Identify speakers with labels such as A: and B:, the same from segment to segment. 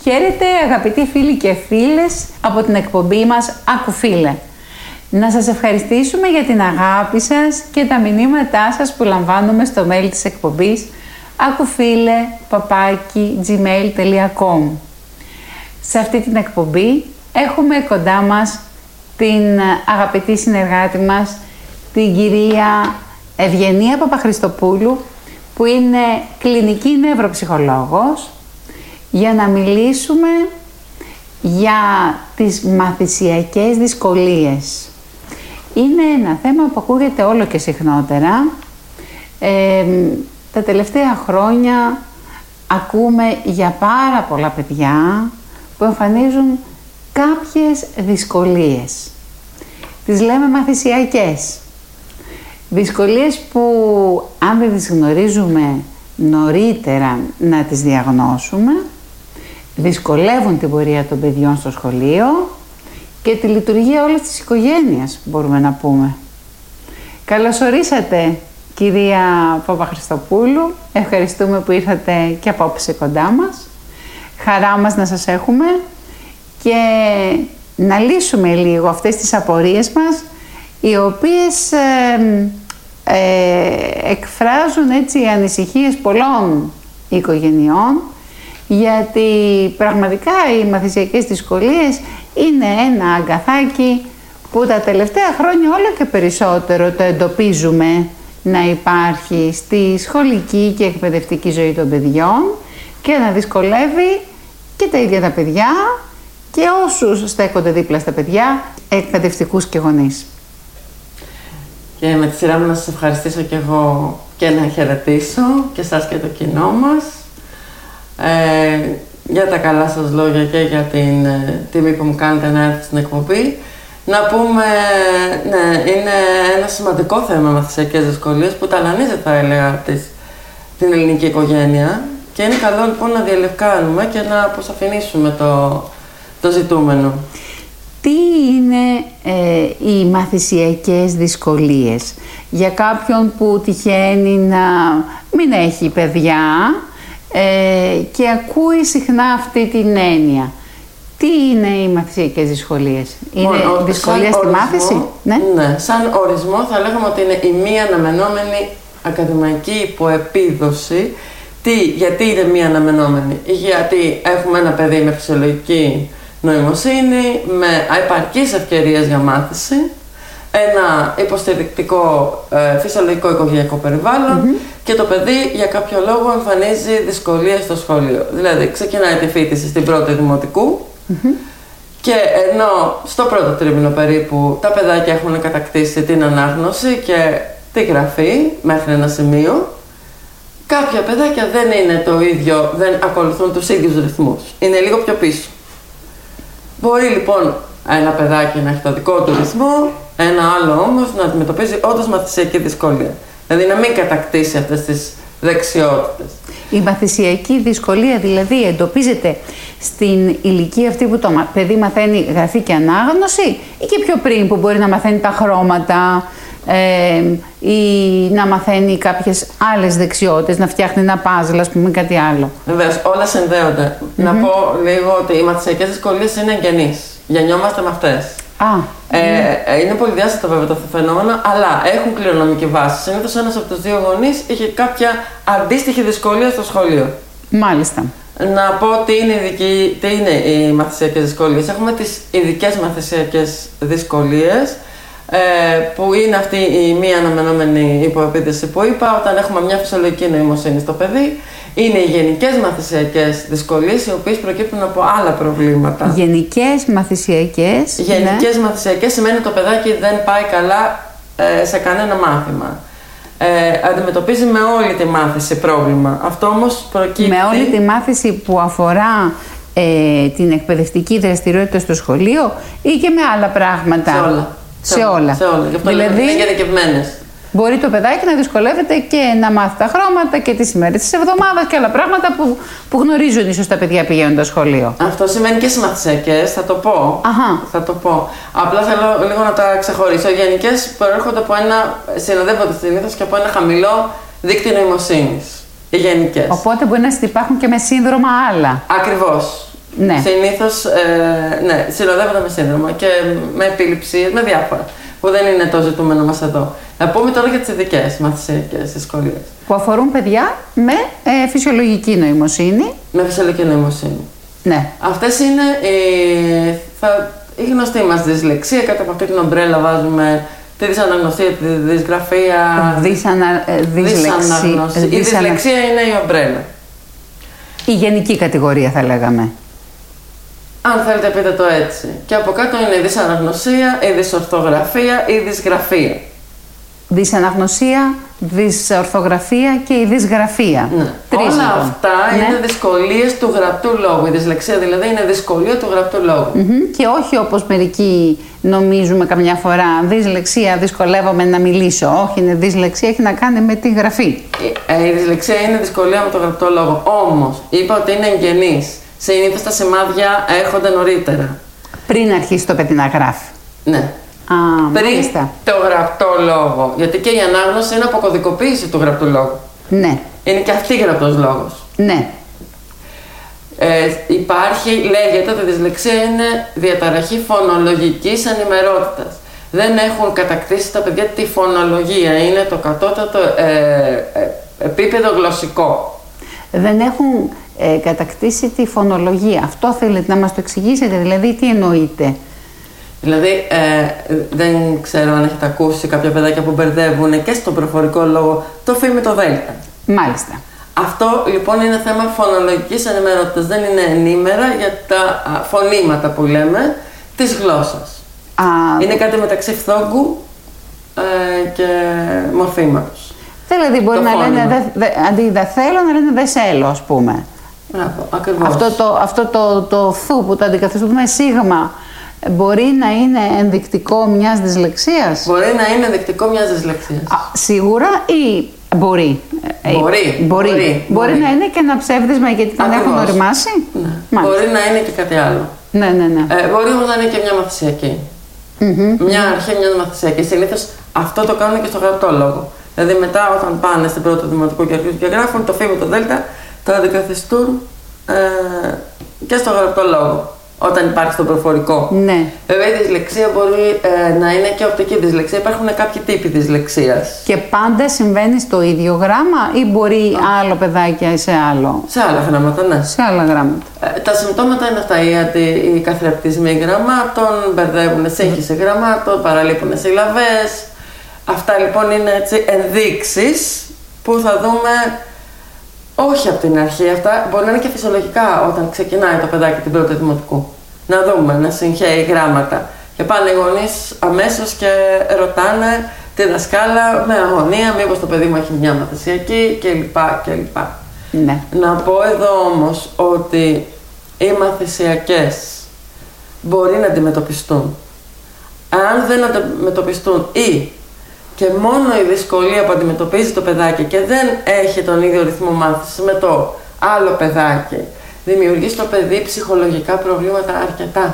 A: Χαίρετε αγαπητοί φίλοι και φίλες από την εκπομπή μας Άκου Φίλε. Να σας ευχαριστήσουμε για την αγάπη σας και τα μηνύματά σας που λαμβάνουμε στο mail της εκπομπής akufile@gmail.com. Σε αυτή την εκπομπή έχουμε κοντά μας την αγαπητή συνεργάτη μας, την κυρία Ευγενία Παπαχριστοπούλου, που είναι κλινική νευροψυχολόγος, για να μιλήσουμε για τις μαθησιακές δυσκολίες. Είναι ένα θέμα που ακούγεται όλο και συχνότερα. Τα τελευταία χρόνια ακούμε για πάρα πολλά παιδιά που εμφανίζουν κάποιες δυσκολίες. Τις λέμε μαθησιακές. Δυσκολίες που αν δεν τις γνωρίζουμε νωρίτερα να τις διαγνώσουμε, δυσκολεύουν την πορεία των παιδιών στο σχολείο και τη λειτουργία όλης της οικογένειας, μπορούμε να πούμε. Καλώς ορίσατε, κυρία Παπαχριστοπούλου. Ευχαριστούμε που ήρθατε και απόψε κοντά μας. Χαρά μας να σας έχουμε και να λύσουμε λίγο αυτές τις απορίες μας, οι οποίες εκφράζουν έτσι ανησυχίες πολλών οικογενειών, γιατί πραγματικά οι μαθησιακές δυσκολίες είναι ένα αγκαθάκι που τα τελευταία χρόνια όλο και περισσότερο το εντοπίζουμε να υπάρχει στη σχολική και εκπαιδευτική ζωή των παιδιών και να δυσκολεύει και τα ίδια τα παιδιά και όσους στέκονται δίπλα στα παιδιά, εκπαιδευτικούς και γονείς.
B: Και με τη σειρά μου να σας ευχαριστήσω και εγώ και να χαιρετήσω και εσάς και το κοινό μας για τα καλά σας λόγια και για την τιμή που μου κάνετε να έρθω στην εκπομπή. Να πούμε, ναι, είναι ένα σημαντικό θέμα μαθησιακές δυσκολίες που ταλανίζει, θα έλεγα, την ελληνική οικογένεια και είναι καλό λοιπόν να διαλευκάνουμε και να αποσαφηνίσουμε το ζητούμενο.
A: Τι είναι οι μαθησιακές δυσκολίες για κάποιον που τυχαίνει να μην έχει παιδιά και ακούει συχνά αυτή την έννοια? Τι είναι οι μαθησιακές δυσκολίες? Είναι δυσκολία στη μάθηση?
B: Ναι, σαν ορισμό θα λέγαμε ότι είναι η μη αναμενόμενη ακαδημαϊκή υποεπίδοση. Γιατί είναι μη αναμενόμενη? Γιατί έχουμε ένα παιδί με φυσιολογική νοημοσύνη, με επαρκείς ευκαιρίες για μάθηση, ένα υποστηρικτικό φυσιολογικό οικογενειακό περιβάλλον και το παιδί για κάποιο λόγο εμφανίζει δυσκολίες στο σχολείο. Δηλαδή ξεκινάει τη φοιτηση στην πρώτη δημοτικού και ενώ στο πρώτο τρίμηνο περίπου τα παιδάκια έχουν κατακτήσει την ανάγνωση και τη γραφή μέχρι ένα σημείο, κάποια παιδάκια δεν είναι το ίδιο, δεν ακολουθούν τους ίδιους ρυθμούς, είναι λίγο πιο πίσω. Μπορεί λοιπόν ένα παιδάκι να έχει το δικό του ρυθμό, ένα άλλο όμως να αντιμετωπίζει όντως μαθησιακή δυσκολία. Δηλαδή να μην κατακτήσει αυτές τις δεξιότητες.
A: Η μαθησιακή δυσκολία δηλαδή εντοπίζεται στην ηλικία αυτή που το παιδί μαθαίνει γραφή και ανάγνωση ή και πιο πριν που μπορεί να μαθαίνει τα χρώματα ή να μαθαίνει κάποιες άλλες δεξιότητες, να φτιάχνει ένα πάζλ, ας πούμε, κάτι άλλο?
B: Βεβαίως, όλα συνδέονται. Να πω λίγο ότι οι μαθησιακές δυσκολίες είναι εγγενείς. Γεννιόμαστε με αυτές. Είναι πολυδιάστατο βέβαια το φαινόμενο, αλλά έχουν κληρονομική βάση. Συνήθως ένας από τους δύο γονείς είχε κάποια αντίστοιχη δυσκολία στο σχολείο.
A: Μάλιστα.
B: Να πω τι είναι οι μαθησιακές δυσκολίες. Έχουμε τις ειδικές μαθησιακές δυσκολίες, που είναι αυτή η μη αναμενόμενη υποεπίδεση που είπα, όταν έχουμε μια φυσιολογική νοημοσύνη στο παιδί. Είναι οι γενικές μαθησιακές δυσκολίες, οι οποίες προκύπτουν από άλλα προβλήματα.
A: Γενικές μαθησιακές.
B: Γενικές μαθησιακές σημαίνει ότι το παιδάκι δεν πάει καλά σε κανένα μάθημα. Αντιμετωπίζει με όλη τη μάθηση πρόβλημα. Αυτό όμως προκύπτει...
A: Με όλη τη μάθηση που αφορά την εκπαιδευτική δραστηριότητα στο σχολείο ή και με άλλα πράγματα?
B: Σε όλα. Γι' αυτό δηλαδή, είναι γενικευμένες.
A: Μπορεί το παιδάκι να δυσκολεύεται και να μάθει τα χρώματα και τις ημέρες της εβδομάδας και άλλα πράγματα που γνωρίζουν ίσως τα παιδιά πηγαίνουν στο σχολείο.
B: Αυτό σημαίνει και στις μαθησιακές, θα το πω. Θα το πω. Απλά θέλω λίγο να τα ξεχωρίσω. Οι γενικές προέρχονται από συνοδεύονται συνήθως και από ένα χαμηλό δίκτυο νοημοσύνης. Οι γενικές.
A: Οπότε μπορεί να υπάρχουν και με σύνδρομα άλλα.
B: Ακριβώς.
A: Ναι.
B: Συνήθως, ναι, συνοδεύονται με σύνδρομο και με επιληψίες, με διάφορα, που δεν είναι το ζητούμενο μας εδώ. Να πούμε τώρα για τις ειδικές μαθησιακές δυσκολίες.
A: Που αφορούν παιδιά με φυσιολογική νοημοσύνη.
B: Με φυσιολογική νοημοσύνη.
A: Ναι.
B: Αυτές είναι η γνωστή μας δυσλεξία. Κάτω από αυτή την ομπρέλα βάζουμε τη δυσαναγνωσία, τη δυσγραφία. Η δυσλεξία είναι η ομπρέλα.
A: Η γενική κατηγορία θα λέγαμε.
B: Αν θέλετε πείτε το έτσι. Και από κάτω είναι η δυσαναγνωσία, η δυσορθογραφία, η δυσγραφία.
A: Δυσαναγνωσία, δυσορθογραφία και η δυσγραφία.
B: Ναι. Όλα
A: λοιπόν.
B: αυτά είναι δυσκολίες του γραπτού λόγου. Η δυσλεξία δηλαδή είναι δυσκολία του γραπτού λόγου.
A: Και όχι όπως μερικοί νομίζουμε καμιά φορά, δυσλεξία, δυσκολεύομαι να μιλήσω. Όχι, είναι δυσλεξία, έχει να κάνει με τη γραφή.
B: Η δυσλεξία είναι δυσκολία με το γραπτό λόγο. Όμως, είπα ότι είναι εγγενής. Συνήθως τα σημάδια έρχονται νωρίτερα.
A: Πριν αρχίσει το παιδί να γράφει.
B: Ναι. Πριν
A: μάλιστα.
B: το γραπτό λόγο. Γιατί και η ανάγνωση είναι αποκωδικοποίηση του γραπτού λόγου.
A: Ναι.
B: Είναι και αυτή γραπτός λόγος.
A: Ναι.
B: Λέγεται ότι η δυσλεξία είναι διαταραχή φωνολογικής ανημερότητας. Δεν έχουν κατακτήσει τα παιδιά τη φωνολογία. Είναι το κατώτατο επίπεδο γλωσσικό.
A: Δεν έχουν κατακτήσει τη φωνολογία. Αυτό θέλετε να μας το εξηγήσετε, δηλαδή τι εννοείτε?
B: Δηλαδή, δεν ξέρω αν έχετε ακούσει κάποια παιδάκια που μπερδεύουν και στον προφορικό λόγο το φ με το δ.
A: Μάλιστα.
B: Αυτό λοιπόν είναι θέμα φωνολογικής ενημερότητας. Δεν είναι ενήμερα για τα φωνήματα που λέμε της γλώσσας. Είναι κάτι μεταξύ φθόγκου και μορφήματος.
A: Δηλαδή μπορεί να λένε, αντί δεν θέλω, να λένε δεν θέλω, ας πούμε.
B: Ακριβώς.
A: Αυτό το θου που το αντικαθιστούμε σίγμα, μπορεί να είναι ενδεικτικό μιας δυσλεξίας?
B: Μπορεί να είναι ενδεικτικό μιας δυσλεξίας.
A: Σίγουρα ή μπορεί? Μπορεί να είναι και ένα ψεύδισμα γιατί δεν έχουν οριμάσει.
B: Ναι. Μπορεί να είναι και κάτι άλλο.
A: Ναι.
B: Μπορεί όμως να είναι και μια μαθησιακή. Μια αρχή μιας μαθησιακής. Συνήθως αυτό το κάνουν και στο γραπτό λόγο. Δηλαδή μετά όταν πάνε στην πρώτο δημοτικό και αρχίζουν και γράφουν το φ με το δ, το αντικαθιστούν και στο γραπτό λόγο. Όταν υπάρχει στο προφορικό.
A: Ναι.
B: Βέβαια η δυσλεξία μπορεί να είναι και οπτική δυσλεξία. Υπάρχουν κάποιοι τύποι δυσλεξίας.
A: Και πάντα συμβαίνει στο ίδιο γράμμα ή μπορεί άλλο παιδάκια σε άλλο?
B: Σε άλλα γράμματα, ναι.
A: Σε άλλα γράμματα.
B: Τα συμπτώματα είναι αυτά. Οι καθρεπτισμοί γραμμάτων, μπερδεύουν σύγχυση γραμμάτων, παραλείπουν συλλαβές. Αυτά λοιπόν είναι έτσι ενδείξεις που θα δούμε. Όχι από την αρχή, αυτά μπορεί να είναι και φυσιολογικά όταν ξεκινάει το παιδάκι την πρώτη δημοτικού. Να δούμε, να συγχαίει γράμματα. Και πάνε οι γονείς αμέσως και ρωτάνε τη δασκάλα με αγωνία, μήπως το παιδί μου έχει μια μαθησιακή κλπ.
A: Ναι.
B: Να πω εδώ όμως ότι οι μαθησιακές μπορεί να αντιμετωπιστούν. Αν δεν αντιμετωπιστούν ή και μόνο η δυσκολία που αντιμετωπίζει το παιδάκι και δεν έχει τον ίδιο ρυθμό μάθησης με το άλλο παιδάκι, δημιουργεί στο παιδί ψυχολογικά προβλήματα αρκετά.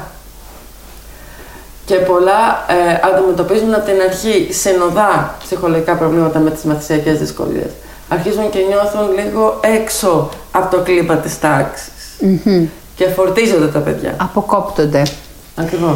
B: Και πολλά αντιμετωπίζουν από την αρχή συνοδά ψυχολογικά προβλήματα με τις μαθησιακές δυσκολίες. Αρχίζουν και νιώθουν λίγο έξω από το κλίμα της τάξης. Και φορτίζονται τα παιδιά.
A: Αποκόπτονται.
B: Ακριβώς.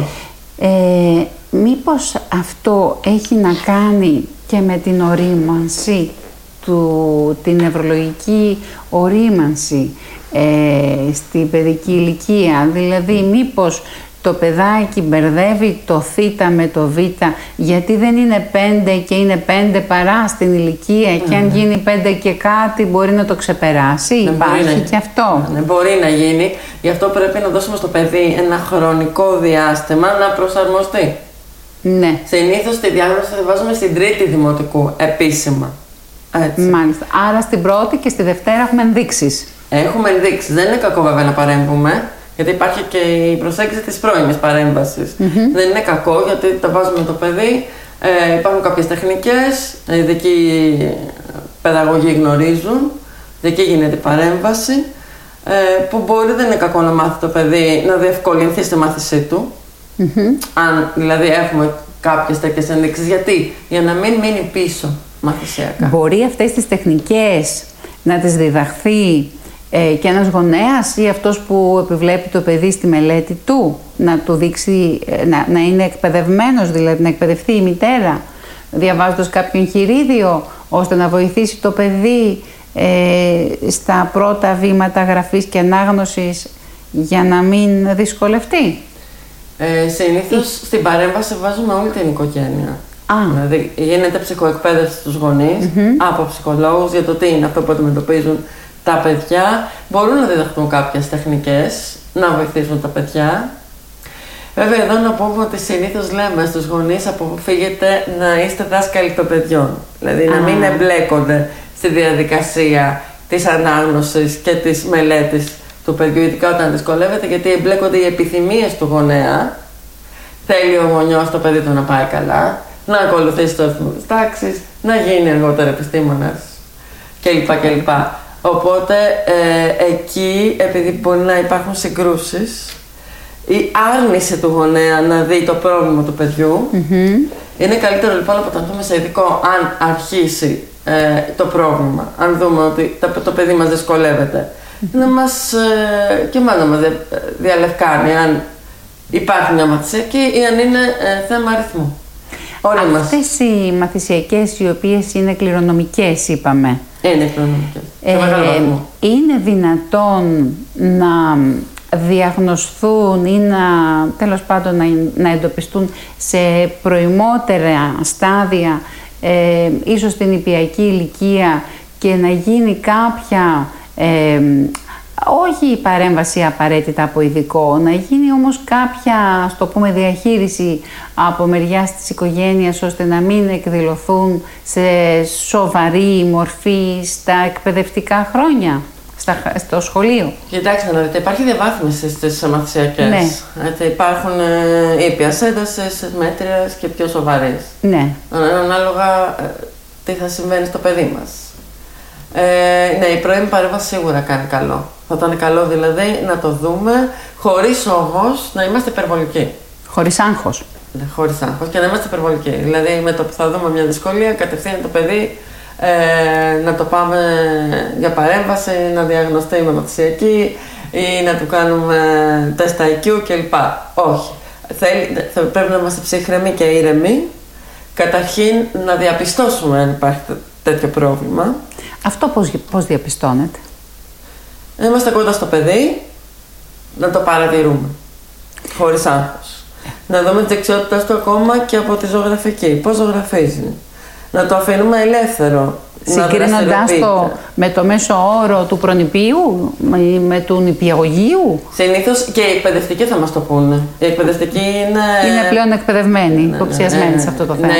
A: Μήπως αυτό έχει να κάνει και με την ορίμανση, την νευρολογική ορίμανση στην παιδική ηλικία? Δηλαδή μήπως το παιδάκι μπερδεύει το θ με το β γιατί δεν είναι 5 και είναι 5 παρά στην ηλικία και αν γίνει 5 και κάτι μπορεί να το ξεπεράσει? Υπάρχει και αυτό.
B: Ναι, μπορεί να γίνει. Γι' αυτό πρέπει να δώσουμε στο παιδί ένα χρονικό διάστημα να προσαρμοστεί.
A: Ναι.
B: Συνήθως τη διάγνωση θα βάζουμε στην τρίτη δημοτικού, επίσημα. Έτσι.
A: Μάλιστα. Άρα στην πρώτη και στη δευτέρα έχουμε ενδείξεις.
B: Έχουμε ενδείξεις. Δεν είναι κακό βέβαια να παρέμβουμε, γιατί υπάρχει και η προσέγγιση της πρώιμης παρέμβασης. Δεν είναι κακό γιατί τα βάζουμε το παιδί. Υπάρχουν κάποιες τεχνικές, οι ειδικοί παιδαγωγοί γνωρίζουν, εκεί γίνεται η παρέμβαση, που μπορεί, δεν είναι κακό να μάθει το παιδί να διευκολυνθεί στη μάθησή του. Αν δηλαδή έχουμε κάποιες τέτοιες ενδείξεις. Γιατί? Για να μην μείνει πίσω μαθησιακά.
A: Μπορεί αυτές τις τεχνικές να τις διδαχθεί και ένας γονέας ή αυτός που επιβλέπει το παιδί στη μελέτη του, να του δείξει, να είναι εκπαιδευμένος, δηλαδή να εκπαιδευτεί η μητέρα, διαβάζοντας κάποιο εγχειρίδιο, ώστε να βοηθήσει το παιδί στα πρώτα βήματα γραφής και ανάγνωσης για να μην δυσκολευτεί.
B: Συνήθως στην παρέμβαση βάζουμε όλη την οικογένεια. Δηλαδή γίνεται ψυχοεκπαίδευση στους γονείς από ψυχολόγους για το τι είναι αυτό που αντιμετωπίζουν τα παιδιά. Μπορούν να διδαχθούν κάποιες τεχνικές να βοηθήσουν τα παιδιά. Βέβαια εδώ να πούμε ότι συνήθως λέμε στους γονείς αποφύγετε να είστε δάσκαλοι των παιδιών. Δηλαδή να μην εμπλέκονται στη διαδικασία της ανάγνωσης και της μελέτης του παιδιού, ειδικά όταν δυσκολεύεται, γιατί εμπλέκονται οι επιθυμίες του γονέα. Θέλει ο γονιός το παιδί του να πάει καλά, να ακολουθήσει το ρυθμό της τάξης, να γίνει αργότερα επιστήμονας κλπ. Οπότε εκεί, επειδή μπορεί να υπάρχουν συγκρούσεις, η άρνηση του γονέα να δει το πρόβλημα του παιδιού, είναι καλύτερο λοιπόν να αποτανθούμε σε ειδικό αν αρχίσει το πρόβλημα, αν δούμε ότι το παιδί μας δυσκολεύεται, να μας και εμάς να μας διαλευκάνει αν υπάρχει μια μαθησιακή ή αν είναι θέμα αριθμού.
A: Αυτές οι μαθησιακές οι οποίες είναι κληρονομικές, είπαμε.
B: Είναι κληρονομικές. Σε μεγάλο βαθμό.
A: Είναι δυνατόν να διαγνωστούν ή τέλος πάντων να εντοπιστούν σε προημότερα στάδια, ίσως στην νηπιακή ηλικία, και να γίνει κάποια, όχι η παρέμβαση απαραίτητα από ειδικό, να γίνει όμως κάποια, ας το πούμε, διαχείριση από μεριάς της οικογένειας, ώστε να μην εκδηλωθούν σε σοβαρή μορφή στα εκπαιδευτικά χρόνια, στο σχολείο.
B: Κοιτάξτε να δείτε, υπάρχει διαβάθμιση στις μαθησιακές.
A: Ναι.
B: Υπάρχουν ήπιας έντασης, μέτριας και πιο σοβαρές.
A: Ναι.
B: Ανάλογα τι θα συμβαίνει στο παιδί μας. Ναι, η πρώιμη παρέμβαση σίγουρα κάνει καλό. Θα ήταν καλό δηλαδή να το δούμε, χωρίς όμως να είμαστε υπερβολικοί.
A: Χωρίς άγχος.
B: Ναι, χωρίς άγχος και να είμαστε υπερβολικοί. Δηλαδή με το που θα δούμε μια δυσκολία, κατευθείαν το παιδί να το πάμε για παρέμβαση, να διαγνωστεί με μαθησιακή ή να του κάνουμε τεστ IQ κλπ. Όχι. Πρέπει να είμαστε ψύχρεμοι και ήρεμοι. Καταρχήν να διαπιστώσουμε αν υπάρχει τέτοιο πρόβλημα.
A: Αυτό πώς διαπιστώνεται?
B: Είμαστε κοντά στο παιδί, να το παρατηρούμε, χωρίς άγχος. Να δούμε τις δεξιότητες του ακόμα και από τη ζωγραφική. Πώς ζωγραφίζει. Να το αφήνουμε ελεύθερο.
A: Συγκρίνοντας το με το μέσο όρο του προνηπίου ή με του νηπιαγωγείου.
B: Συνήθως και οι εκπαιδευτικοί θα μας το πούνε. Οι εκπαιδευτικοί είναι
A: πλέον εκπαιδευμένοι, υποψιασμένοι σε αυτό το θέμα.
B: Ναι,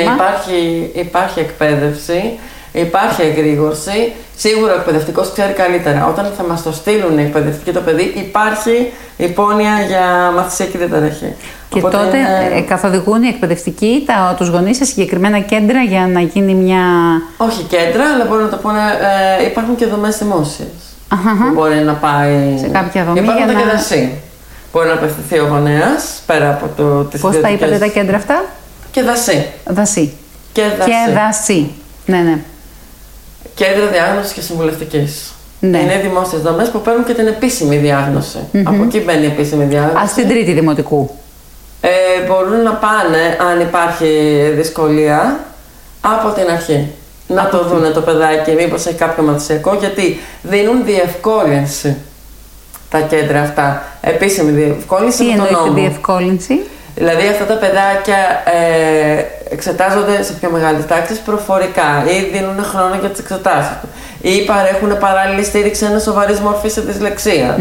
B: υπάρχει εκπαίδευση. Υπάρχει εγρήγορση. Σίγουρα ο εκπαιδευτικός ξέρει καλύτερα. Όταν θα μας το στείλουν οι εκπαιδευτικοί το παιδί, υπάρχει υπόνοια για μαθησιακή διαταραχή.
A: Και οπότε καθοδηγούν οι εκπαιδευτικοί τους γονείς σε συγκεκριμένα κέντρα για να γίνει μια.
B: Όχι κέντρα, αλλά μπορούν να το πούνε. Υπάρχουν και δομές δημόσιες. Που μπορεί να πάει.
A: Σε κάποια δομή.
B: Υπάρχουν και δασί. Μπορεί να απευθυνθεί ο γονέας πέρα από τις
A: Πώς τα είπατε τα κέντρα αυτά?
B: Και δασί.
A: Δασί.
B: Και δασί.
A: Ναι.
B: Κέντρα διάγνωσης και συμβουλευτικής.
A: Ναι.
B: Είναι δημόσιες δομές που παίρνουν και την επίσημη διάγνωση. Από εκεί μπαίνει η επίσημη διάγνωση.
A: Στην τρίτη δημοτικού.
B: Μπορούν να πάνε, αν υπάρχει δυσκολία, από την αρχή. Να το δούνε το παιδάκι, μήπως έχει κάποιο μαθησιακό, γιατί δίνουν διευκόλυνση τα κέντρα αυτά. Επίσημη διευκόλυνση με τον νόμο.
A: Τι εννοείται διευκόλυνση?
B: Δηλαδή αυτά τα παιδάκια εξετάζονται σε πιο μεγάλες τάξεις προφορικά ή δίνουν χρόνο για τις εξετάσεις του ή παρέχουν παράλληλη στήριξη ένα σοβαρής μορφή σε δυσλεξία.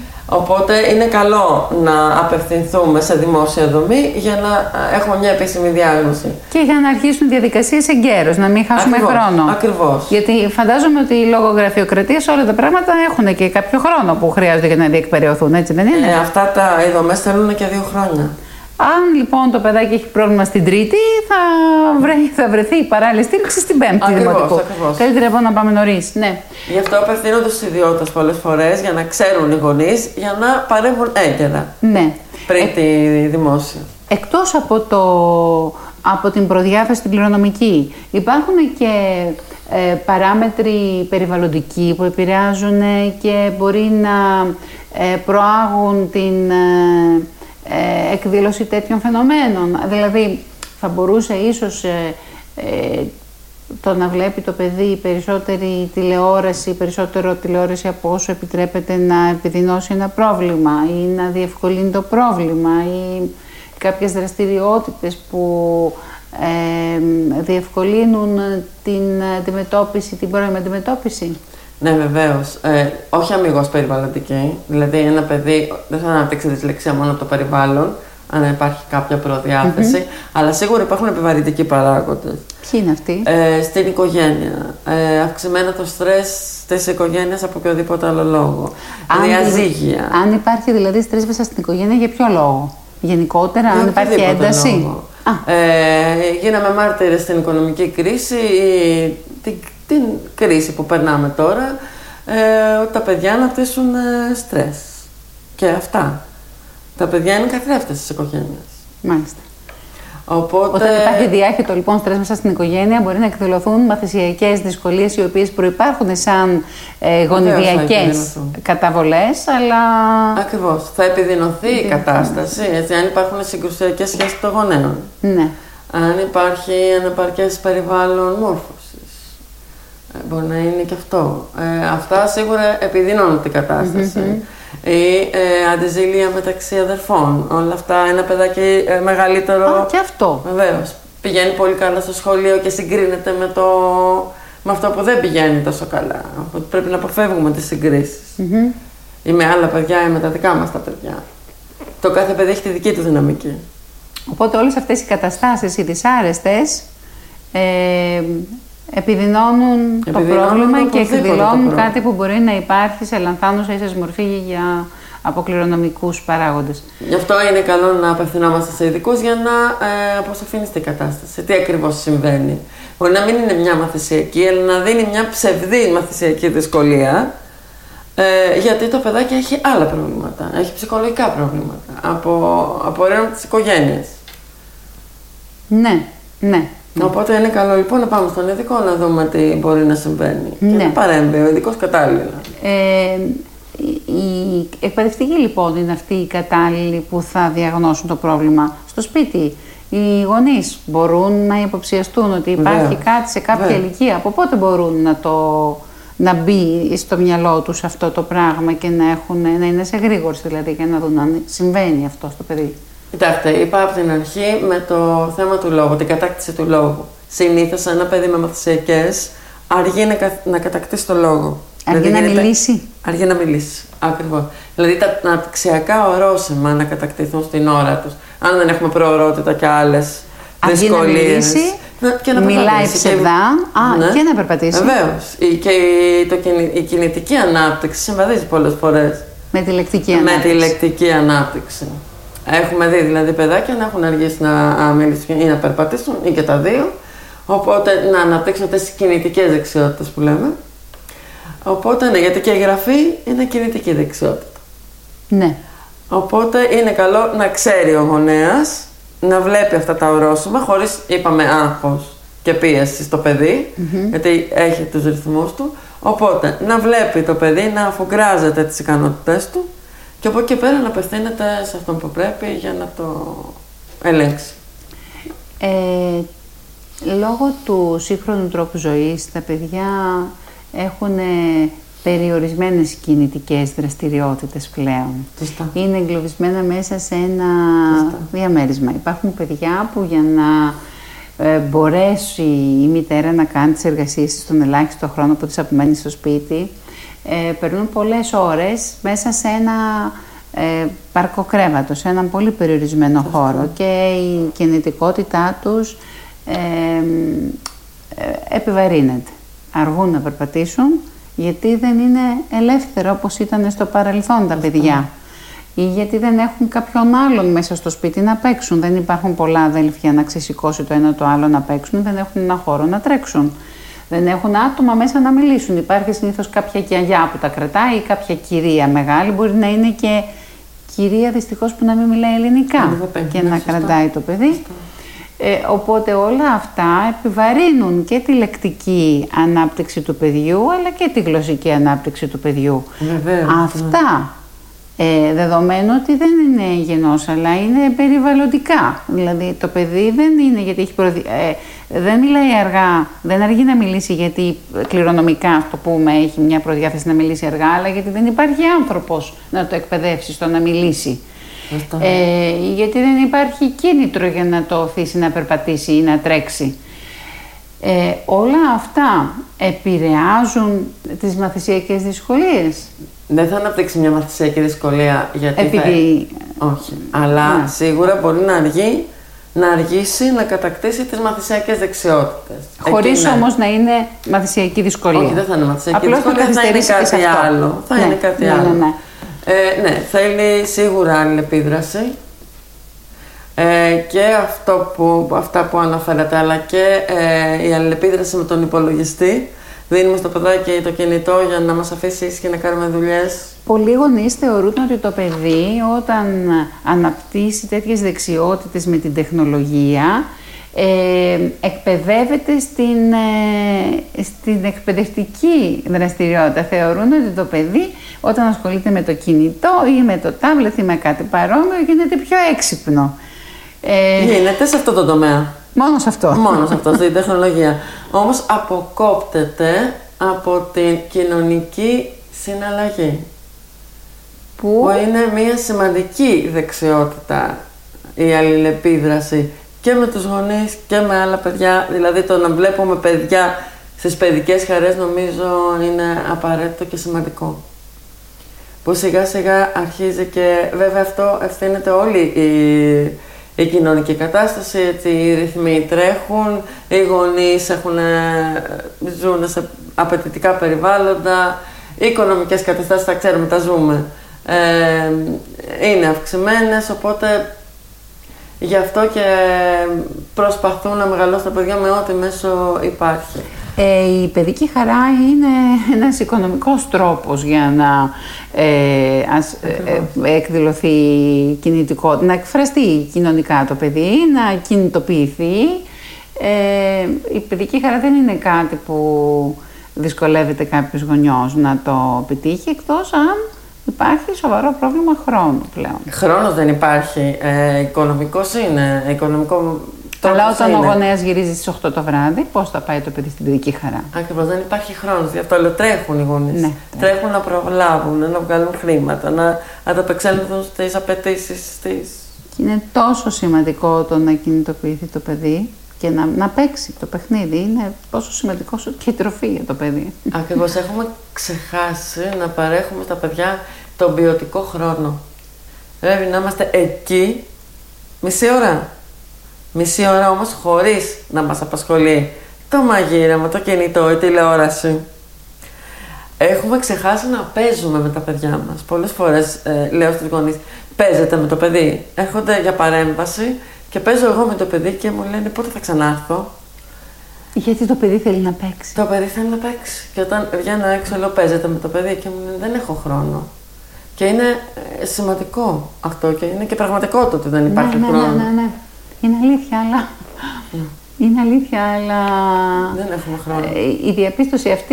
B: Οπότε είναι καλό να απευθυνθούμε σε δημόσια δομή για να έχουμε μια επίσημη διάγνωση.
A: Και για να αρχίσουν διαδικασίες εγκαίρως, να μην χάσουμε χρόνο.
B: Ακριβώς.
A: Γιατί φαντάζομαι ότι λόγω γραφειοκρατίας όλα τα πράγματα έχουν και κάποιο χρόνο που χρειάζεται για να διεκπεραιωθούν, έτσι δεν είναι?
B: Αυτά οι δομές θέλουν και 2 χρόνια.
A: Αν λοιπόν το παιδάκι έχει πρόβλημα στην τρίτη, θα βρεθεί η παράλληλη στήριξη στην πέμπτη δημοτικού. Καλύτερα λοιπόν να πάμε νωρίς. Ναι.
B: Γι' αυτό απευθύνονται στους ιδιώτες πολλές φορές για να ξέρουν οι γονείς, για να παρέμβουν έγκαιρα.
A: Ναι.
B: Πριν τη δημόσια.
A: Εκτός από το από την προδιάθεση την κληρονομική. Υπάρχουν και παράμετροι περιβαλλοντικοί που επηρεάζουν και μπορεί να προάγουν την εκδήλωση τέτοιων φαινομένων. Δηλαδή, θα μπορούσε ίσως το να βλέπει το παιδί περισσότερη τηλεόραση από όσο επιτρέπεται να επιδεινώσει ένα πρόβλημα ή να διευκολύνει το πρόβλημα ή κάποιες δραστηριότητες που διευκολύνουν την αντιμετώπιση, την πρώιμη αντιμετώπιση.
B: Ναι, βεβαίως. Όχι αμιγώς περιβαλλοντική. Δηλαδή, ένα παιδί δεν θα αναπτύξει δυσλεξία μόνο από το περιβάλλον, αν υπάρχει κάποια προδιάθεση, αλλά σίγουρα υπάρχουν επιβαρυντικοί παράγοντες.
A: Ποιοι είναι αυτοί?
B: Στην οικογένεια. Αυξημένο το στρες της οικογένειας από οποιοδήποτε άλλο λόγο. Διαζύγια.
A: Αν υπάρχει δηλαδή στρες μέσα στην οικογένεια, για ποιο λόγο? Γενικότερα, αν υπάρχει ένταση.
B: Γίναμε μάρτυρες στην οικονομική κρίση, την κρίση που περνάμε τώρα, ότι τα παιδιά αναπτύσσουν στρες. Και αυτά. Τα παιδιά είναι καθρέφτες της οικογένειας.
A: Μάλιστα.
B: Οπότε...
A: Όταν υπάρχει διάχυτο λοιπόν στρες μέσα στην οικογένεια, μπορεί να εκδηλωθούν μαθησιακές δυσκολίες οι οποίες προϋπάρχουν σαν γονιδιακές καταβολές, αλλά...
B: Ακριβώς. Θα επιδεινωθεί η κατάσταση, έτσι, αν υπάρχουν συγκρουσιακές σχέσεις των γονέων.
A: Ναι.
B: Αν υπάρχει ανεπαρκές περιβάλλον μόρφωσης. Μπορεί να είναι και αυτό. Αυτά σίγουρα επιδεινώνουν την κατάσταση. Ή αντιζήλια μεταξύ αδερφών. Όλα αυτά, ένα παιδάκι μεγαλύτερο.
A: Και αυτό.
B: Βεβαίως. Πηγαίνει πολύ καλά στο σχολείο και συγκρίνεται με αυτό που δεν πηγαίνει τόσο καλά. Πρέπει να αποφεύγουμε τις συγκρίσεις. Ή με άλλα παιδιά ή με τα δικά μας τα παιδιά. Το κάθε παιδί έχει τη δική του δυναμική.
A: Οπότε όλες αυτές οι καταστάσεις, οι δυσάρεστες, επιδεινώνουν το πρόβλημα και εκδηλώνουν κάτι που μπορεί να υπάρχει σε λανθάνουσα ίσως μορφή για αποκληρονομικούς παράγοντες.
B: Γι' αυτό είναι καλό να απευθυνόμαστε σε ειδικούς για να αποσαφηνιστεί η κατάσταση. Τι ακριβώς συμβαίνει. Μπορεί να μην είναι μια μαθησιακή, αλλά να δίνει μια ψευδή μαθησιακή δυσκολία, γιατί το παιδάκι έχει άλλα προβλήματα. Έχει ψυχολογικά προβλήματα. Απορρέουν τις οικογένειες.
A: Ναι, ναι.
B: Οπότε είναι καλό λοιπόν να πάμε στον ειδικό να δούμε τι μπορεί να συμβαίνει. Και να παρέμβει ο ειδικός κατάλληλα.
A: Οι εκπαιδευτικοί λοιπόν είναι αυτοί οι κατάλληλοι που θα διαγνώσουν το πρόβλημα. Στο σπίτι οι γονείς μπορούν να υποψιαστούν ότι υπάρχει κάτι σε κάποια ηλικία. Από πότε μπορούν να μπει στο μυαλό τους αυτό το πράγμα και να είναι σε γρήγορση δηλαδή και να δουν αν συμβαίνει αυτό στο παιδί.
B: Κοιτάξτε, είπα από την αρχή με το θέμα του λόγου, την κατάκτηση του λόγου. Συνήθως ένα παιδί με μαθησιακές αργεί να κατακτήσει το λόγο.
A: Αργεί να μιλήσει.
B: Αργεί να μιλήσει, ακριβώς. Δηλαδή τα αναπτυξιακά ορόσημα να κατακτηθούν στην ώρα τους. Αν δεν έχουμε προορότητα και άλλες δυσκολίες.
A: Και να μιλάει ψευδά και να περπατήσει.
B: Βεβαίως. Και η κινητική ανάπτυξη συμβαδίζει πολλές φορές
A: με τη λεκτική ανάπτυξη.
B: Με τη λεκτική ανάπτυξη. Έχουμε δει δηλαδή παιδάκια να έχουν αργήσει να μιλήσουν ή να περπατήσουν ή και τα δύο. Οπότε να αναπτύξουν αυτές τις κινητικές δεξιότητες που λέμε. Οπότε ναι, γιατί και η γραφή είναι κινητική δεξιότητα.
A: Ναι.
B: Οπότε είναι καλό να ξέρει ο γονέας να βλέπει αυτά τα ορόσημα χωρίς, είπαμε, άγχος και πίεση στο παιδί, γιατί έχει τους ρυθμούς του. Οπότε να βλέπει το παιδί να αφουγκράζεται τις ικανότητές του και από εκεί πέρα να απευθύνεται σε αυτόν που πρέπει για να το ελέγξει.
A: Λόγω του σύγχρονου τρόπου ζωής, τα παιδιά έχουν περιορισμένες κινητικές δραστηριότητες πλέον.
B: Σωστά.
A: Είναι εγκλωβισμένα μέσα σε ένα διαμέρισμα. Υπάρχουν παιδιά που για να μπορέσει η μητέρα να κάνει τις εργασίες της στον ελάχιστο χρόνο που της απομένει στο σπίτι, περνούν πολλές ώρες μέσα σε ένα παρκοκρέβατο, σε έναν πολύ περιορισμένο χώρο και η κινητικότητά τους επιβαρύνεται. Αργούν να περπατήσουν γιατί δεν είναι ελεύθερο όπως ήταν στο παρελθόν τα παιδιά ή γιατί δεν έχουν κάποιον άλλον μέσα στο σπίτι να παίξουν. Δεν υπάρχουν πολλά αδέλφια να ξεσηκώσει το ένα το άλλο να παίξουν, δεν έχουν ένα χώρο να τρέξουν. Δεν έχουν άτομα μέσα να μιλήσουν. Υπάρχει συνήθως κάποια γιαγιά που τα κρατάει ή κάποια κυρία μεγάλη, μπορεί να είναι και κυρία δυστυχώς που να μην μιλάει ελληνικά και να κρατάει το παιδί. Οπότε όλα αυτά επιβαρύνουν και τη λεκτική ανάπτυξη του παιδιού, αλλά και τη γλωσσική ανάπτυξη του παιδιού.
B: Βεβαίως,
A: αυτά, δεδομένου ότι δεν είναι γενός, αλλά είναι περιβαλλοντικά. Δηλαδή το παιδί δεν είναι γιατί έχει δεν μιλάει αργά, δεν αργεί να μιλήσει γιατί κληρονομικά, ας το πούμε, έχει μια προδιάθεση να μιλήσει αργά, αλλά γιατί δεν υπάρχει άνθρωπος να το εκπαιδεύσει στο να μιλήσει. Γιατί δεν υπάρχει κίνητρο για να το οθήσει να περπατήσει ή να τρέξει. Όλα αυτά επηρεάζουν τις μαθησιακές δυσκολίες.
B: Δεν θα αναπτύξει μια μαθησιακή δυσκολία γιατί όχι, αλλά
A: ναι,
B: σίγουρα μπορεί να αργήσει να κατακτήσει τις μαθησιακές δεξιότητες.
A: Χωρίς όμως να είναι μαθησιακή δυσκολία.
B: Όχι, δεν θα είναι μαθησιακή δυσκολία, θα είναι κάτι άλλο. Θα είναι κάτι άλλο. Ναι, θέλει σίγουρα αλληλεπίδραση και αυτά που αναφέρατε, αλλά και η αλληλεπίδραση με τον υπολογιστή. Δίνουμε στο παιδάκι το κινητό για να μας αφήσει ήσυχοι να κάνουμε δουλειές.
A: Πολλοί γονείς θεωρούν ότι το παιδί όταν αναπτύσσει τέτοιες δεξιότητες με την τεχνολογία εκπαιδεύεται στην εκπαιδευτική δραστηριότητα. Θεωρούν ότι το παιδί όταν ασχολείται με το κινητό ή με το τάμπλετ ή με κάτι παρόμοιο γίνεται πιο έξυπνο.
B: Γίνεται σε αυτό το τομέα.
A: Μόνο σε αυτό.
B: Μόνο σε αυτό, στην τεχνολογία. Όμως αποκόπτεται από την κοινωνική συναλλαγή. Που είναι μια σημαντική δεξιότητα η αλληλεπίδραση και με τους γονείς και με άλλα παιδιά. Δηλαδή το να βλέπουμε παιδιά στις παιδικές χαρές νομίζω είναι απαραίτητο και σημαντικό. Που σιγά σιγά αρχίζει και βέβαια αυτό ευθύνεται όλη η κοινωνική κατάσταση, έτσι, οι ρυθμοί τρέχουν, οι γονείς ζουν σε απαιτητικά περιβάλλοντα, οι οικονομικές καταστάσεις, τα ξέρουμε, τα ζούμε, είναι αυξημένες, οπότε γι' αυτό και προσπαθούν να μεγαλώσουν τα παιδιά με ό,τι μέσο υπάρχει.
A: Η παιδική χαρά είναι ένας οικονομικός τρόπος για να εκδηλωθεί κινητικότητα, να εκφραστεί κοινωνικά το παιδί, να κινητοποιηθεί. Η παιδική χαρά δεν είναι κάτι που δυσκολεύεται κάποιος γονιός να το πετύχει, εκτός αν υπάρχει σοβαρό πρόβλημα χρόνου πλέον.
B: Χρόνος δεν υπάρχει, οικονομικός είναι, οικονομικό.
A: Αλλά όταν ο γονέας γυρίζει στις 8 το βράδυ, πώς θα πάει το παιδί στην παιδική χαρά?
B: Ακριβώς, δεν υπάρχει χρόνος. Γι' αυτό λέω τρέχουν οι γονείς. Ναι, τρέχουν να προλάβουν, να βγάλουν χρήματα, να ανταπεξέλθουν στις απαιτήσεις της.
A: Και είναι τόσο σημαντικό το να κινητοποιηθεί το παιδί και να παίξει το παιχνίδι. Είναι τόσο σημαντικό όσο και η τροφή για το παιδί.
B: Ακριβώς, έχουμε ξεχάσει να παρέχουμε στα παιδιά τον ποιοτικό χρόνο. Πρέπει να είμαστε εκεί μισή ώρα. Μισή ώρα όμως χωρίς να μας απασχολεί το μαγείρεμα, το κινητό, η τηλεόραση. Έχουμε ξεχάσει να παίζουμε με τα παιδιά μας. Πολλές φορές λέω στους γονείς, παίζετε με το παιδί. Έρχονται για παρέμβαση και παίζω εγώ με το παιδί και μου λένε πότε θα ξανάρθω.
A: Γιατί το παιδί θέλει να παίξει.
B: Το παιδί θέλει να παίξει. Και όταν βγαίνω έξω λέω παίζετε με το παιδί και μου λένε δεν έχω χρόνο. Και είναι σημαντικό αυτό και είναι και πραγματικό το ότι δεν υπάρχει χρόνο.
A: Ναι. Είναι αλήθεια, αλλά... Είναι αλήθεια, αλλά...
B: Δεν έχουμε χρόνο.
A: Η διαπίστωση αυτή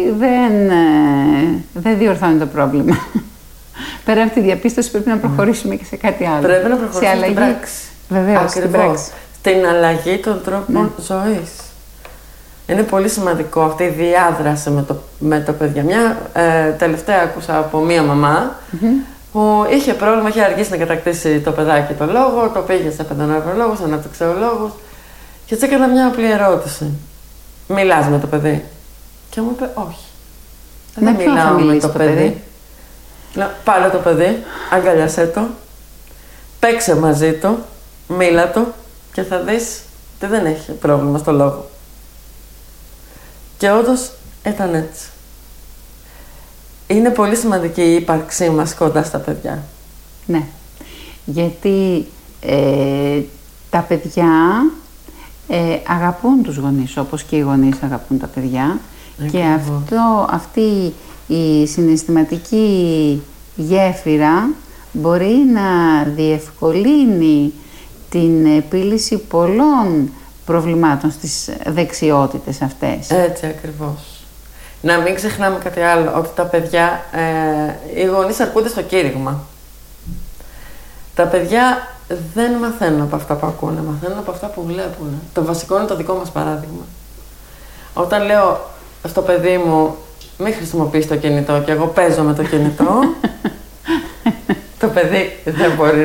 A: δεν διορθώνει το πρόβλημα. Πέρα από τη διαπίστωση πρέπει να προχωρήσουμε και σε κάτι άλλο.
B: Πρέπει να προχωρήσουμε στην πράξη.
A: Βεβαίως, στην πράξη.
B: Στην αλλαγή των τρόπων ζωής. Είναι πολύ σημαντικό αυτή η διάδραση με το παιδί. Μια τελευταία άκουσα από μία μαμά που είχε πρόβλημα, είχε αργήσει να κατακτήσει το παιδάκι το λόγο, το πήγε σε παιδονευρολόγους, σε αναπτυξιολόγους και έτσι έκανα μια απλή ερώτηση. Μιλάς με το παιδί? Και μου είπε όχι. Δεν μιλάω με το παιδί. Λέω, πάρε το παιδί, αγκαλιάσέ το, παίξε μαζί του, μίλα του και θα δεις ότι δεν έχει πρόβλημα στο λόγο. Και όντως ήταν έτσι. Είναι πολύ σημαντική η ύπαρξή μας κοντά στα παιδιά.
A: Ναι, γιατί τα παιδιά αγαπούν τους γονείς, όπως και οι γονείς αγαπούν τα παιδιά. Και αυτή η συναισθηματική γέφυρα μπορεί να διευκολύνει την επίλυση πολλών προβλημάτων στις δεξιότητες αυτές.
B: Έτσι ακριβώς. Να μην ξεχνάμε κάτι άλλο, ότι τα παιδιά, οι γονείς αρκούνται στο κήρυγμα. Τα παιδιά δεν μαθαίνουν από αυτά που ακούνε, μαθαίνουν από αυτά που βλέπουν. Το βασικό είναι το δικό μας παράδειγμα. Όταν λέω στο παιδί μου, μην χρησιμοποιείς το κινητό και εγώ παίζω με το κινητό, το παιδί δεν μπορεί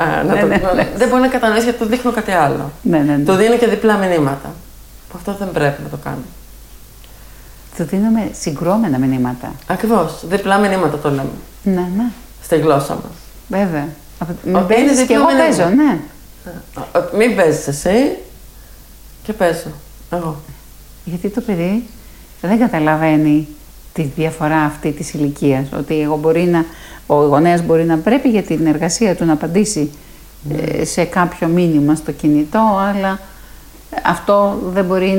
B: δεν μπορεί να κατανοήσει γιατί του δείχνω κάτι άλλο. Του δίνω και διπλά μηνύματα. Αυτό δεν πρέπει να το κάνω.
A: Του δίνουμε συγκρόμενα μηνύματα.
B: Ακριβώς. Διπλά μηνύματα το λέμε.
A: Ναι.
B: Στη γλώσσα μας.
A: Βέβαια. Μην παίζεις και εγώ παίζω, ναι.
B: Μην παίζεις εσύ και παίζω εγώ.
A: Γιατί το παιδί δεν καταλαβαίνει τη διαφορά αυτή της ηλικίας. Ότι ο γονέας μπορεί να πρέπει για την εργασία του να απαντήσει σε κάποιο μήνυμα στο κινητό, αλλά αυτό δεν μπορεί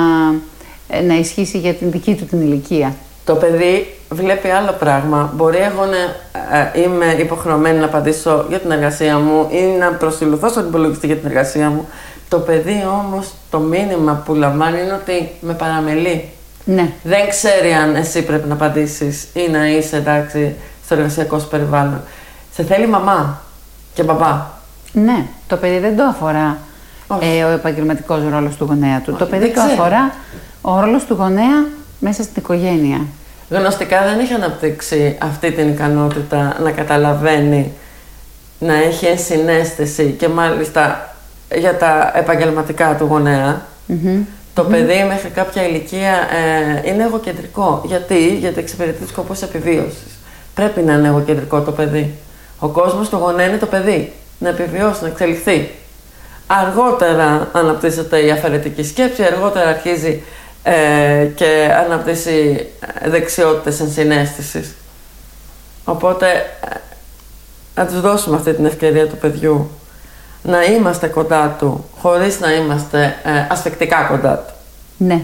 A: να ισχύσει για την δική του την ηλικία.
B: Το παιδί βλέπει άλλο πράγμα. Μπορεί εγώ να είμαι υποχρεωμένη να απαντήσω για την εργασία μου ή να προσιλωθώ στον υπολογιστή για την εργασία μου. Το παιδί όμως το μήνυμα που λαμβάνει είναι ότι με παραμελεί.
A: Ναι.
B: Δεν ξέρει αν εσύ πρέπει να απαντήσεις ή να είσαι εντάξει στο εργασιακό σου περιβάλλον. Σε θέλει μαμά και μπαμπά.
A: Ναι, το παιδί δεν το αφορά ο επαγγελματικός ρόλος του γονέα του. Το παιδί το αφορά ο ρόλος του γονέα μέσα στην οικογένεια.
B: Γνωστικά δεν έχει αναπτύξει αυτή την ικανότητα να καταλαβαίνει, να έχει ενσυναίσθηση και μάλιστα για τα επαγγελματικά του γονέα. Το παιδί μέχρι κάποια ηλικία είναι εγωκεντρικό. Γιατί εξυπηρετεί σκοπούς επιβίωσης. Πρέπει να είναι εγωκεντρικό το παιδί. Ο κόσμος του γονέα είναι το παιδί. Να επιβιώσει, να εξελιχθεί. Αργότερα αναπτύσσεται η αφαιρετική σκέψη, αργότερα αρχίζει και αναπτύσσει δεξιότητες ενσυναίσθησης. Οπότε να τους δώσουμε αυτή την ευκαιρία του παιδιού να είμαστε κοντά του, χωρίς να είμαστε ασφικτικά κοντά του.
A: Ναι.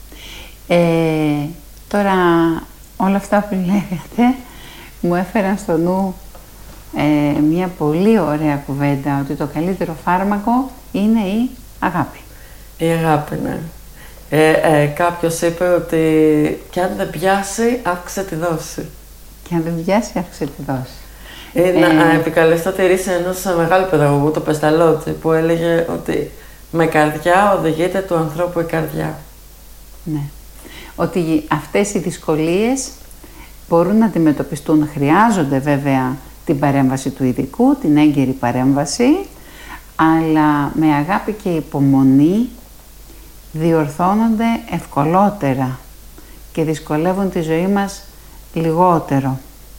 A: Τώρα όλα αυτά που λέγατε μου έφεραν στο νου μια πολύ ωραία κουβέντα, ότι το καλύτερο φάρμακο είναι η αγάπη.
B: Η αγάπη, ναι. Κάποιος είπε ότι κι αν δεν πιάσει, αύξησε τη δόση.
A: Και αν δεν πιάσει, αύξησε τη δόση.
B: Να επικαλεστώ τη ρίση ενός μεγάλου παιδαγωγού, το Πεσταλότσι, που έλεγε ότι με καρδιά οδηγείται του ανθρώπου η καρδιά.
A: Ναι. Ότι αυτές οι δυσκολίες μπορούν να αντιμετωπιστούν, χρειάζονται βέβαια την παρέμβαση του ειδικού, την έγκαιρη παρέμβαση, αλλά με αγάπη και υπομονή διορθώνονται ευκολότερα και δυσκολεύουν τη ζωή μας λιγότερο.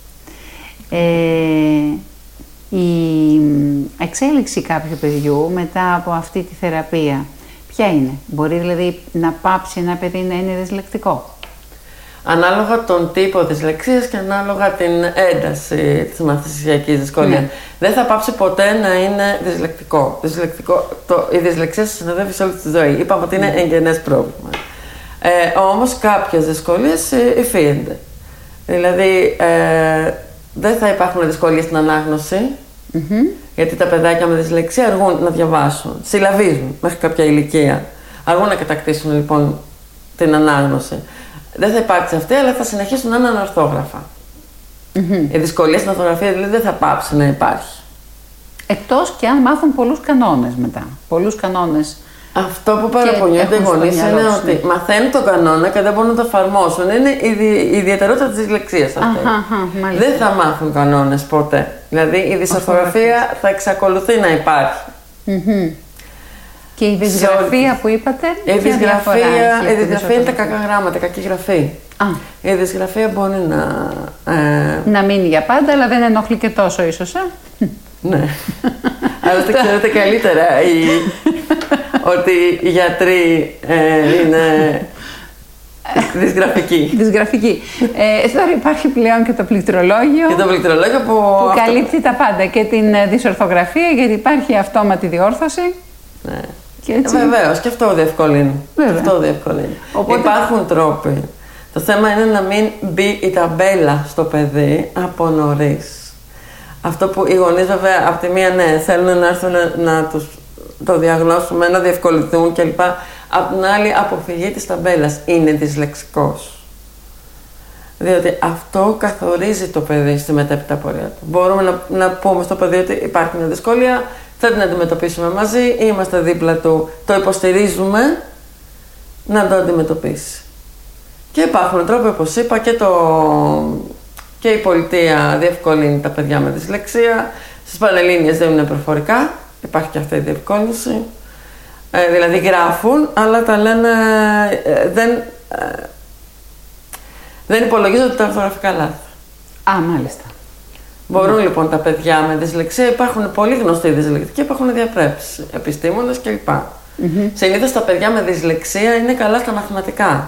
A: Η εξέλιξη κάποιου παιδιού μετά από αυτή τη θεραπεία, ποια είναι? Μπορεί δηλαδή να πάψει ένα παιδί να είναι δυσλεκτικό?
B: Ανάλογα τον τύπο δυσλεξίας και ανάλογα την ένταση της μαθησιακής δυσκολίας. Ναι. Δεν θα πάψει ποτέ να είναι δυσλεκτικό. Η δυσλεξία σας συνοδεύει σε όλη τη ζωή. Είπαμε ότι είναι εγγενές πρόβλημα. Όμως κάποιες δυσκολίες υφίστανται. Δηλαδή, δεν θα υπάρχουν δυσκολίες στην ανάγνωση, γιατί τα παιδάκια με δυσλεξία αργούν να διαβάσουν, συλλαβίζουν μέχρι κάποια ηλικία. Αργούν να κατακτήσουν λοιπόν την ανάγνωση. Δεν θα υπάρξει αυτή, αλλά θα συνεχίσουν να είναι ανορθόγραφα. Η δυσκολία στην orthografία δηλαδή δεν θα πάψει να υπάρχει.
A: Εκτός και αν μάθουν πολλούς κανόνες μετά. Πολλούς κανόνες.
B: Αυτό που παραπονιούνται οι γονείς είναι ότι μαθαίνουν τον κανόνα και δεν μπορούν να το εφαρμόσουν. Είναι η ιδιαιτερότητα της δυσλεξίας αυτή. Δεν θα μάθουν κανόνες ποτέ. Δηλαδή η δυσορθογραφία θα εξακολουθεί να υπάρχει.
A: Και η δυσγραφία που είπατε,
B: η δυσγραφία είναι τα κακά γράμματα, κακή γραφή. Η δυσγραφία μπορεί
A: να μείνει για πάντα, αλλά δεν ενοχλεί και τόσο ίσως.
B: Ναι. Άλλωστε ξέρετε καλύτερα ότι οι γιατροί είναι δυσγραφικοί.
A: Δυσγραφικοί. Τώρα υπάρχει πλέον και το πληκτρολόγιο.
B: Και το πληκτρολόγιο που
A: καλύπτει τα πάντα και την δυσορθογραφία, γιατί υπάρχει αυτόματη διόρθωση.
B: Ναι. Βεβαίως, και αυτό διευκολύνει. Οπότε... Υπάρχουν τρόποι. Το θέμα είναι να μην μπει η ταμπέλα στο παιδί από νωρίς. Αυτό που οι γονείς βέβαια από τη μία θέλουν να έρθουν να τους το διαγνώσουμε, να διευκολυνθούν κλπ. Απ' την άλλη, αποφυγή της ταμπέλας. Είναι δυσλεξικός. Διότι αυτό καθορίζει το παιδί στη μετέπειτα πορεία του. Μπορούμε να πούμε στο παιδί ότι υπάρχει μια δυσκολία, θα την αντιμετωπίσουμε μαζί, είμαστε δίπλα του, το υποστηρίζουμε να το αντιμετωπίσει. Και υπάρχουν τρόποι, όπως είπα, και η πολιτεία διευκολύνει τα παιδιά με δυσλεξία. Στις Πανελλήνιες δίνουν προφορικά, υπάρχει και αυτή η διευκόλυνση. Δηλαδή γράφουν, αλλά τα λένε, δεν υπολογίζονται τα ορθογραφικά λάθη.
A: Α, μάλιστα.
B: Μπορούν λοιπόν τα παιδιά με δυσλεξία, υπάρχουν πολύ γνωστοί δυσλεκτικοί, υπάρχουν διαπρέψεις, επιστήμονες κλπ. Συνήθως τα παιδιά με δυσλεξία είναι καλά στα μαθηματικά.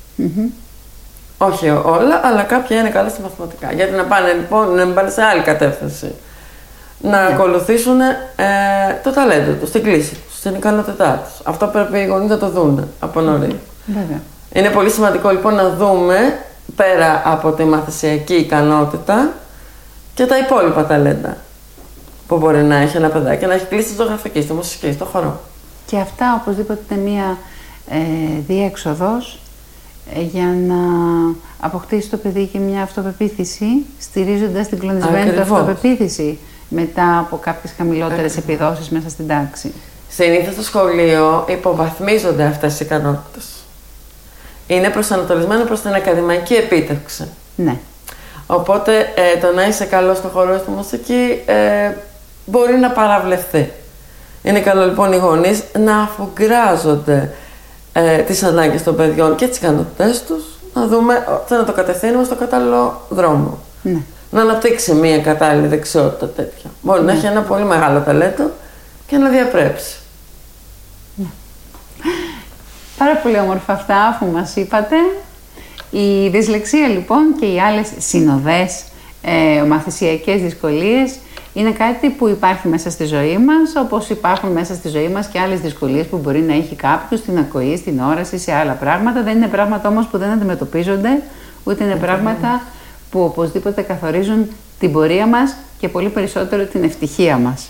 B: Όχι όλα, αλλά κάποια είναι καλά στα μαθηματικά. Γιατί να πάνε λοιπόν, να πάνε σε άλλη κατεύθυνση. Να ακολουθήσουν το ταλέντο τους, την κλίση τους, την ικανότητά τους. Αυτό πρέπει οι γονείς να το δουν από νωρίς. Είναι πολύ σημαντικό λοιπόν να δούμε πέρα από τη μαθησιακή ικανότητα και τα υπόλοιπα ταλέντα που μπορεί να έχει ένα παιδάκι, να έχει κλείσει στη ζωγραφική, στη μουσική, στο χορό.
A: Και αυτά οπωσδήποτε είναι μία διέξοδος για να αποκτήσει το παιδί και μια αυτοπεποίθηση, στηρίζοντας την κλονισμένη του αυτοπεποίθηση μετά από κάποιες χαμηλότερες επιδόσεις μέσα στην τάξη.
B: Συνήθως στο σχολείο υποβαθμίζονται αυτές οι ικανότητες. Είναι προσανατολισμένο προς την ακαδημαϊκή επίτευξη.
A: Ναι.
B: Οπότε το να είσαι καλό στο χορό, στη μουσική μπορεί να παραβλεφθεί. Είναι καλό λοιπόν οι γονείς να αφουγκράζονται τις ανάγκες των παιδιών και τις ικανότητές τους, να δούμε, να το κατευθύνουμε στο κατάλληλο δρόμο.
A: Ναι.
B: Να αναπτύξει μια κατάλληλη δεξιότητα τέτοια. Μπορεί να έχει ένα πολύ μεγάλο ταλέντο και να διαπρέψει.
A: Ναι. Πάρα πολύ όμορφα αυτά αφού μας είπατε. Η δυσλεξία λοιπόν και οι άλλες συνοδές μαθησιακές δυσκολίες είναι κάτι που υπάρχει μέσα στη ζωή μας, όπως υπάρχουν μέσα στη ζωή μας και άλλες δυσκολίες που μπορεί να έχει κάποιος στην ακοή, στην όραση, σε άλλα πράγματα. Δεν είναι πράγματα όμως που δεν αντιμετωπίζονται, ούτε είναι πράγματα που οπωσδήποτε καθορίζουν την πορεία μας και πολύ περισσότερο την ευτυχία μας.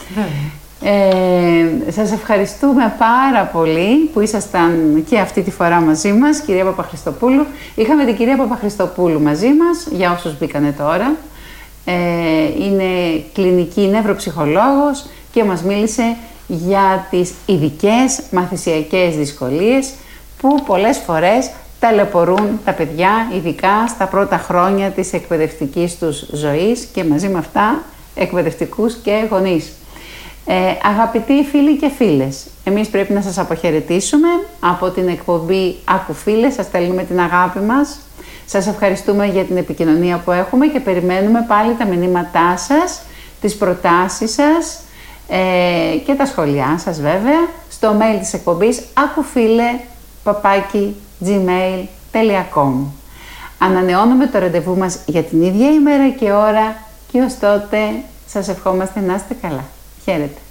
A: Σας ευχαριστούμε πάρα πολύ που ήσασταν και αυτή τη φορά μαζί μας, κυρία Παπαχριστοπούλου. Είχαμε την κυρία Παπαχριστοπούλου μαζί μας, για όσους μπήκανε τώρα. Είναι κλινική νευροψυχολόγος και μας μίλησε για τις ειδικές μαθησιακές δυσκολίες που πολλές φορές ταλαιπωρούν τα παιδιά, ειδικά στα πρώτα χρόνια της εκπαιδευτικής τους ζωής και μαζί με αυτά εκπαιδευτικούς και γονείς. Αγαπητοί φίλοι και φίλες, εμείς πρέπει να σας αποχαιρετήσουμε από την εκπομπή Άκου Φίλε, σας στέλνουμε την αγάπη μας. Σας ευχαριστούμε για την επικοινωνία που έχουμε και περιμένουμε πάλι τα μηνύματά σας, τις προτάσεις σας και τα σχόλιά σας βέβαια στο mail της εκπομπής akufile@gmail.com. Ανανεώνουμε το ραντεβού μας για την ίδια ημέρα και ώρα και ως τότε σας ευχόμαστε να είστε καλά. Χαίρετε.